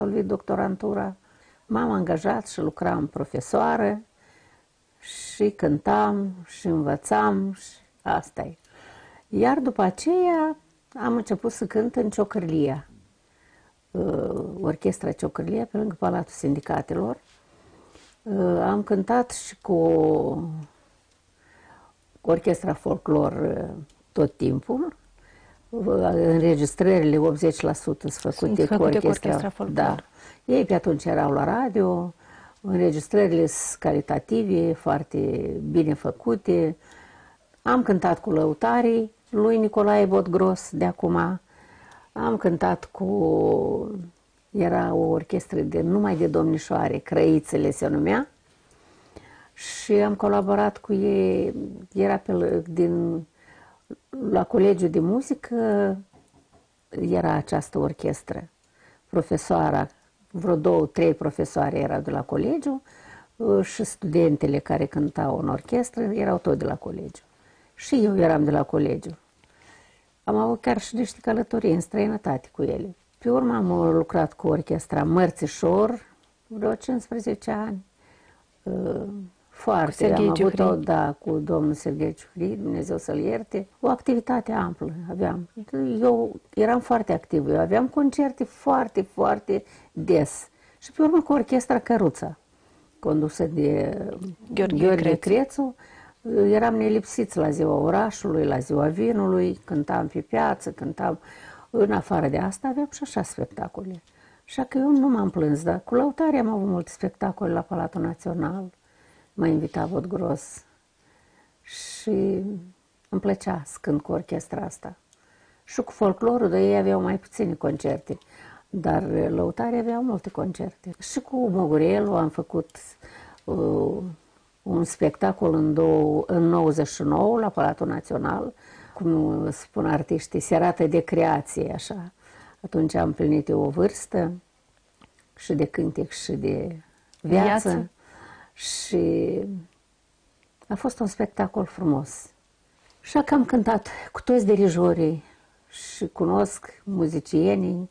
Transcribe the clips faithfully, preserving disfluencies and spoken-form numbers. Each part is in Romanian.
absolvit doctorantura, m-am angajat și lucram profesoară și cântam și învățam și asta e. Iar după aceea am început să cânt în Ciocârlia, orchestra Ciocârlia, pe lângă Palatul Sindicatelor. Am cântat și cu orchestra folclor tot timpul. Înregistrările optzeci la sută sunt făcute, sunt cu orchestra, cu orchestra folclor. Da. Ei pe atunci erau la radio, înregistrările sunt calitative, foarte bine făcute. Am cântat cu lăutarii lui Nicolae Botgros de acum. Am cântat cu... Era o orchestră de numai de domnișoare, Crăițele se numea. Și am colaborat cu ei, era pe, din, la Colegiul de Muzică, era această orchestră. Profesoara, vreo două, trei profesoare erau de la colegiu și studentele care cântau în orchestră erau tot de la colegiu. Și eu eram de la colegiu. Am avut chiar și niște călătorii în străinătate cu ele. Pe urmă am lucrat cu orchestra Mărțișor, vreo cincisprezece ani. Foarte, am avut-o, da, cu domnul Serghei Ciuhri, Dumnezeu să-l ierte. O activitate amplă aveam. Eu eram foarte activă, eu aveam concerte foarte, foarte des. Și pe urmă cu orchestra Căruța, condusă de Gheorghe, Gheorghe Crețu. Eram nelipsiți la ziua orașului, la ziua vinului, cântam pe piață, cântam. În afară de asta aveam și așa spectacole. Așa că eu nu m-am plâns, dar cu lăutare am avut multe spectacole la Palatul Național. M-a invitat Botgros și îmi plăcea să cânt cu orchestra asta. Și cu folclorul, dar ei aveau mai puține concerte, dar lăutarii aveau multe concerte. Și cu Mogurelu am făcut uh, un spectacol în, două, în nouăzeci și nouă la Palatul Național, cum spun artiștii, serată de creație, așa. Atunci am plinit eu o vârstă și de cântec și de viață. viață. Și a fost un spectacol frumos. Așa că am cântat cu toți dirijorii și cunosc muzicienii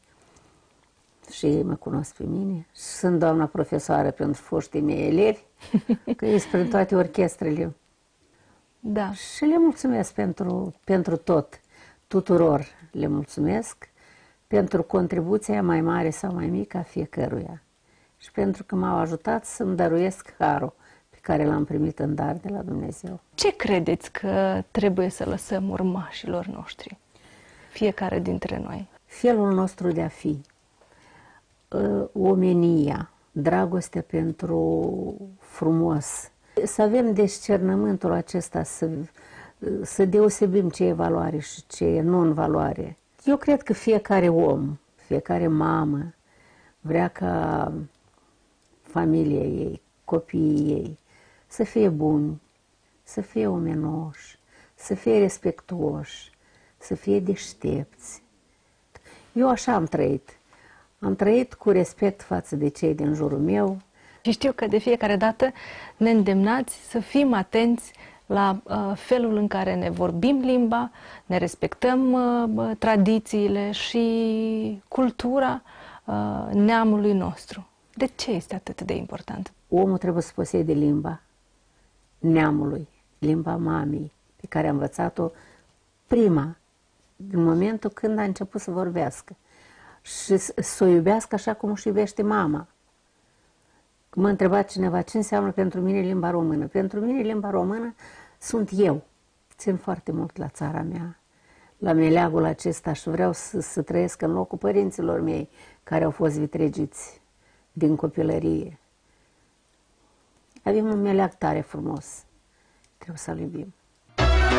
și ei mă cunosc pe mine. Și sunt doamna profesoară pentru foștii mei elevi, că ei sunt prin toate orchestrele. Da. Și le mulțumesc pentru, pentru tot, tuturor le mulțumesc, pentru contribuția mai mare sau mai mică a fiecăruia. Și pentru că m-au ajutat să-mi dăruiesc harul pe care l-am primit în dar de la Dumnezeu. Ce credeți că trebuie să lăsăm urmașilor noștri, fiecare dintre noi? Felul nostru de a fi, omenia, dragostea pentru frumos, să avem discernământul acesta, să, să deosebim ce e valoare și ce e non-valoare. Eu cred că fiecare om, fiecare mamă vrea ca familia ei, copiii ei, să fie buni, să fie omenoși, să fie respectuoși, să fie deștepți. Eu așa am trăit. Am trăit cu respect față de cei din jurul meu. Și știu că de fiecare dată ne îndemnați să fim atenți la uh, felul în care ne vorbim limba, ne respectăm uh, tradițiile și cultura uh, neamului nostru. De ce este atât de important? Omul trebuie să posede limba neamului, limba mamei, pe care a învățat-o prima, în momentul când a început să vorbească. Și să o iubească așa cum își iubește mama. M-a întrebat cineva ce înseamnă pentru mine limba română. Pentru mine limba română sunt eu. Țin foarte mult la țara mea, la meleagul acesta și vreau să, să trăiesc în locul părinților mei care au fost vitregiți din copilărie. Avem un meleag tare frumos. Trebuie să-l iubim.